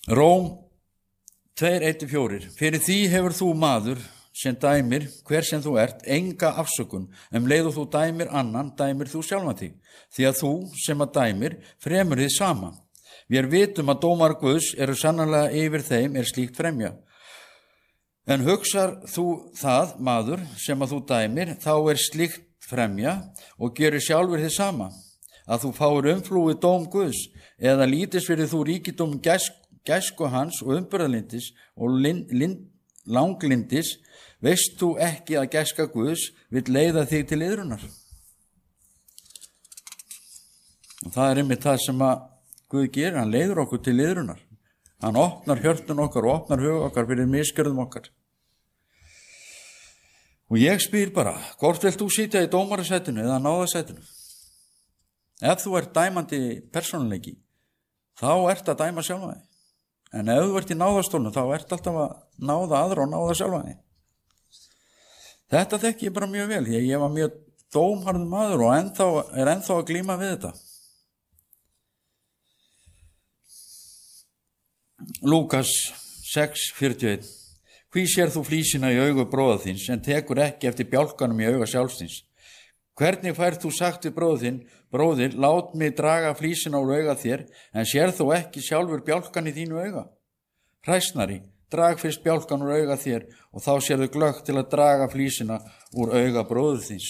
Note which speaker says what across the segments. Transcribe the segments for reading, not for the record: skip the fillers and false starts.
Speaker 1: Róm 2:1-4. Fyrir því hefur þú maður sem dæmir, hver sem þú ert, enga afsökun, leið og þú dæmir annan, dæmir þú sjálfan þig, því að þú sem að dæmir fremur þið sama. Vér vitum að dómar Guðs eru sannarlega yfir þeim slíkt fremja. En hugsar þú það, maður, sem að þú dæmir, þá slíkt fremja og gerir sjálfur þið sama, að þú fáir umflúið dóm Guðs, eða lítist fyrir þú ríkidóm gæsku hans og umburðarlyndis og langlindis, veist þú ekki að gæska Guðs vill leiða þig til iðrunar? Og það einmitt það sem að Guð gerir, hann leiður okkur til iðrunar. Hann opnar hjörtun okkar og opnar hug okkar fyrir misgjörðum okkar. Og ég spyr bara, hvort vilt þú sitja í dómarasætinu eða náðasætinu? Ef þú ert dæmandi persónuleiki, þá ert að dæma sjálfa þig. En ef þú ert í náðastólnum, þá ert alltaf að náða aðra og náða sjálfa þig. Þetta þekki ég bara mjög vel, því að ég var mjög dómharður maður og ennþá að glíma við þetta. Lúkas 6:41. Hví sér þú flísina í augu bróður þíns, en tekur ekki eftir bjálkanum í auga sjálfs þíns? Hvernig færð þú sagt við bróður þinn, bróðir, lát mig draga flísina úr auga þér, en sér þú ekki sjálfur bjálkan í þínu auga? Hræsnari, drag fyrst bjálkan úr auga þér og þá sérðu glöggt til að draga flísina úr auga bróður þíns.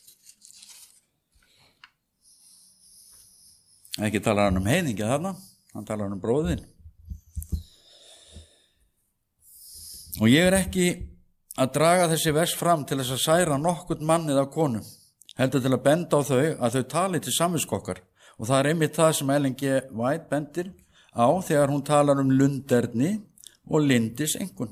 Speaker 1: Ekki talar hann heiðingja þarna, hann talar hann bróðin. Og ég ekki að draga þessi vers fram til þess að særa nokkurn mann eða konu, heldur til að benda á þau að þau tali til samviskokkar. Og það einmitt það sem Ellen G. White bendir á þegar hún talar lunderni og lindiseinkunn.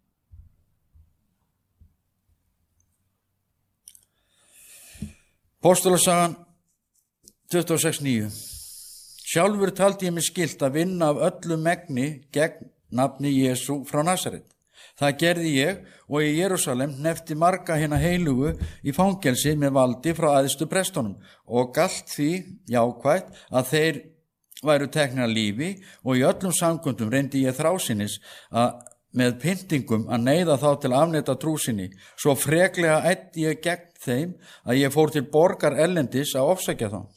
Speaker 1: Postulasagan 26:9. Sjálfur taldi ég mig skylt að vinna af öllu megni gegn nafni Jesú frá Nasaret. Það gerði ég og í Jerúsalem hnefti marga hina heilugu í fangelsi með valdi frá æðstu prestunum og galt því jákvætt að þeir væru teknir af lífi og í öllum samkundum reyndi ég þrásinnis með pyntingum að neyða þá til að afneita trú sinni. Svo freklega ætti ég gegn þeim að ég fór til borgar erlendis að ofsækja þá.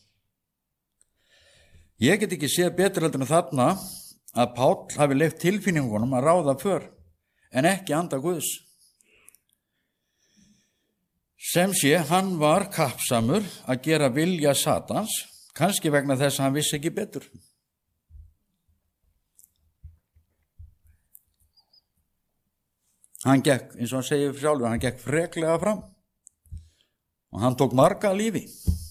Speaker 1: Ég get ekki séð betur heldur en þarna að Páll hafi leyft tilfinningunum að ráða för, en ekki anda Guðs. Sem sé, hann var kappsamur að gera vilja Satans, kannski vegna þess að hann vissi ekki betur. Hann gekk, eins og hann segir sjálfur, hann gekk freklega fram og hann tók marga lífi.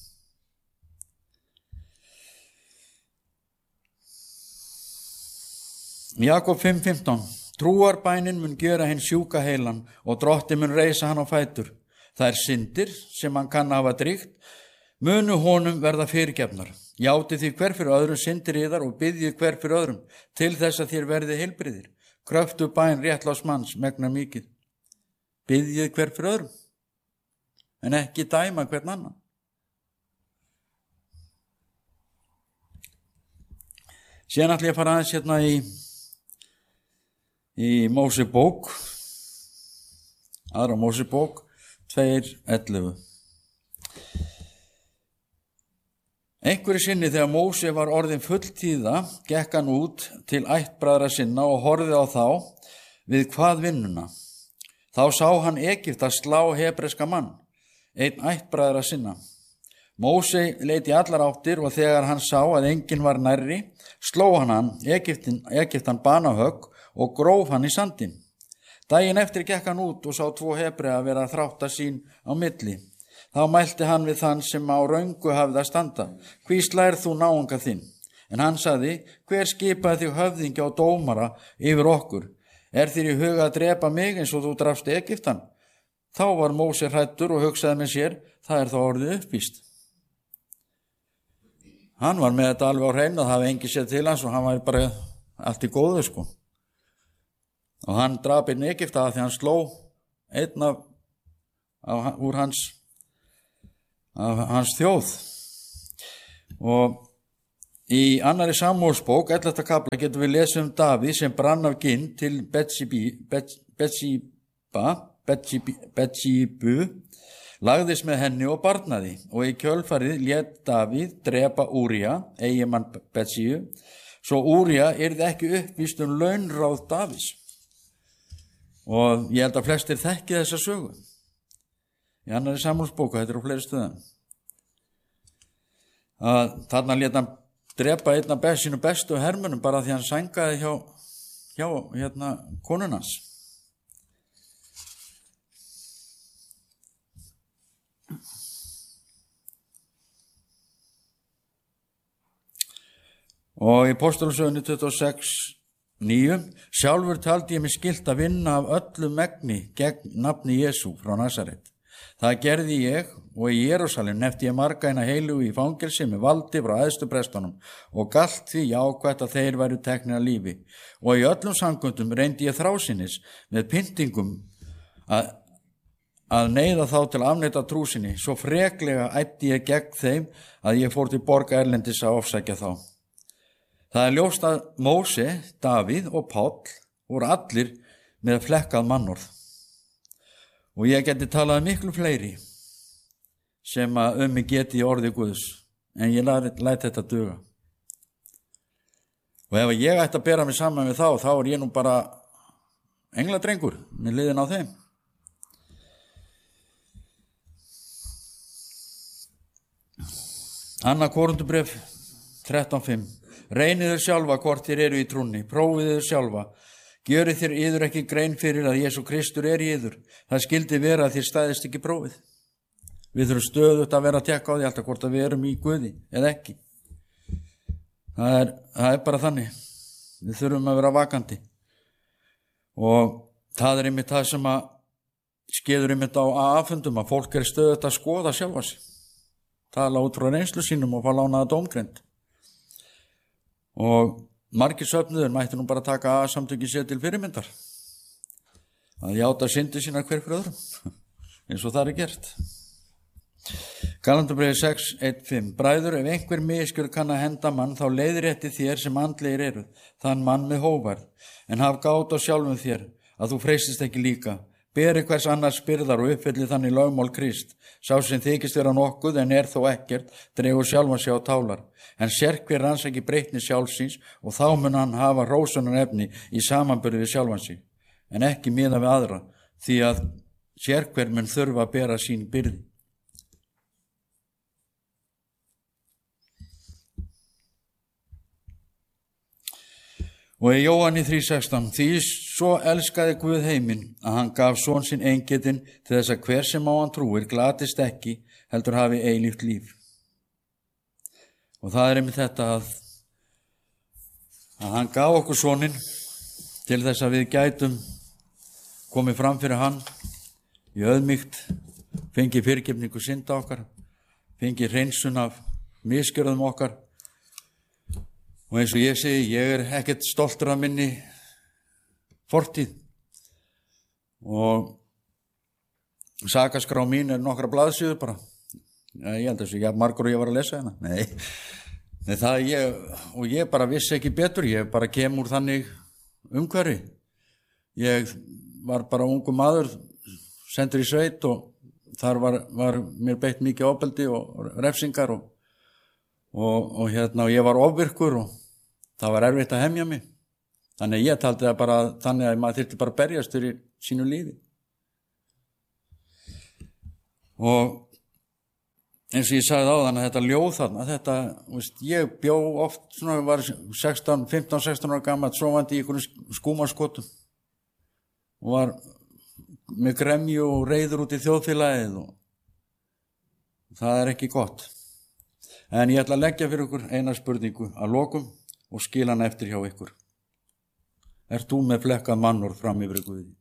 Speaker 1: Jakob 5:15. Trúarbænin mun gjöra hinn sjúka heilan og drottinn mun reisa hann á fætur. Þær syndir sem hann kann hafa dríkt munu honum verða fyrirgefnar. Játið því hver fyrir öðrum syndir yðar og biðjið hver fyrir öðrum til þess að þér verði heilbrigðir. Kröftu bæn réttláts manns megnar mikið. Biðjið hver fyrir öðrum, en ekki dæma hvern annan. Síðan ætla ég að fara aðeins hérna í Mósebók, aðra Mósebók 2:11. Einhverju sinni þegar Móse var orðinn fulltíða, gekk hann út til ættbræðra sinna og horfði á þá við hvað vinnuna. Þá sá hann Egypt að slá hebreska mann, einn ættbræðra sinna. Móse leit í allar áttir og þegar hann sá að enginn var nærri, sló hann Egyptan banahögg og gróf hann í sandinn. Daginn eftir gekk hann út og sá 2 hebrea vera að þrátta sín á milli. Þá mælti hann við þann sem á röngu hafði að standa. Hví slærð þú náunga þinn? En hann sagði, hver skipaði þig höfðingja og dómara yfir okkur? Þér í huga að drepa mig eins og þú drafst Egyptan? Þá var Móse hræddur og hugsaði með sér, það þá orðið uppvíst. Hann var með þetta alveg á hreinu, það hafi engi séð til hans og hann var bara allt í góðu sko. Og hann drap einn Egypta því hann sló einn úr hans þjóð. Og Í annarri Samúelsbók, 11. kafla, getum við lesið Davíð sem brann af ginn til Betsíbu, lagðist með henni og barnaði, og í kjölfarið lét Davíð drepa Úría, eiginmann Betsíu, svo Úría yrði ekki uppvíst launráð Davíðs. Og ég held að flestir þekki þessa sögu. Í annarri Samúelsbók, þetta á fleiri stöðum. Þarna lét hann drepa einn af sínu bestu hermönnum bara því hann sængaði hjá konunans. Og í Póstólasögunni 26:9 sjálfur taldi ég mig skylt að vinna af öllu megni gegn nafni Jesú frá Nasaret. Það gerði ég, og í Jerúsalem nefndi ég marga hina heilugu í fangelsi með valdi frá æðstu prestunum og galt því jákvætt að þeir væru teknir að lífi. Og í öllum samkundum reyndi ég þrásinnis með pyntingum að neyða þá til að afneita trú sinni, svo freklega ætti ég gegn þeim að ég fór til borga erlendis að ofsækja þá. Það er ljóst að Móse, Davíð og Páll voru allir með flekkað mannorð. Og ég geti talað miklu fleiri sem að mig geti í orði Guðs, en ég læt þetta duga. Og ef ég ætti að bera mig saman við þá er ég nú bara engladrengur með liðin á þeim. Annað Korinthubréf 13:5. Reynið þér sjálfa hvort þér eru í trúnni, prófið þér sjálfa. Gjörið þér yður ekki grein fyrir að Jesú Kristur er í yður. Það skildi vera að þér stæðist ekki prófið. Við þurfum stöðugt að vera að tekka á því alltaf hvort að við erum í Guði eða ekki. Það er bara þannig. Við þurfum að vera vakandi. Og það er einmitt það sem að skeður einmitt á AA-fundum, að fólk er stöðugt að skoða sjálfa sig. Tala út frá reynslu sínum og fá lánaða dómgreind. Og margir söfnuður mætti nú bara taka AA-samtökin sér til fyrirmyndar. Að játa syndi sína hver fyrir öðrum, eins og það er gert. Galatarbréfið 6:1-5. Bræður, ef einhver misgjörð kann að henda mann, þá leiðrétti þér sem andlegir eru, þann mann með hógværð, en haf gát á sjálfum þér, að þú freystist ekki líka. Beri hvers annars byrðar og uppfylli þannig lögmál Krist. Sá sem þykist vera nokkuð en er þó ekkert, dregur sjálfan sig á tálar. En sérhver rannsaki breytni sjálfsins, og þá mun hann hafa hrósunarefni í samanburði við sjálfan sig, en ekki miða við aðra, því að sérhver mun þurfa að bera sín byrði. Og í Jóhanni 3:16, því svo elskaði Guð heiminn að hann gaf son sinn eingetinn til þess að hver sem á hann trúir glatist ekki, heldur hafi eilíft líf. Og það er einmitt þetta að hann gaf okkur soninn til þess að við gætum komið fram fyrir hann í auðmýkt, fengið fyrirgefningu synda okkar, fengið hreinsun af misgjörðum okkar. Og eins og ég segi, ég er ekkert stoltur af minni fortíð. Og sakaskrá mín er nokkra blaðsíður bara. Ég held að þessu, margur og ég var að lesa hérna. Nei, ég bara vissi ekki betur, ég bara kem úr þannig umhverfi. Ég var bara ungu maður, sendur í sveit, og þar var mér beitt mikið ofbeldi og refsingar og ég var ofvirkur og það var erfitt að hemja mig. Þannig ég taldi það bara þannig að maður þyrfti bara að berjast fyrir sínu lífi. Og eins og ég sagði áðan að þetta ljóð þarna, ég bjó oft, var 15-16 ára gamall, sofandi í einhverjum skúmaskotum og var með gremju og reiður út í þjóðfélagið og það er ekki gott. En ég ætla að leggja fyrir ykkur eina spurningu að lokum og skila hann eftir hjá ykkur. Ert þú með flekkað mannorð fram yfir Guði?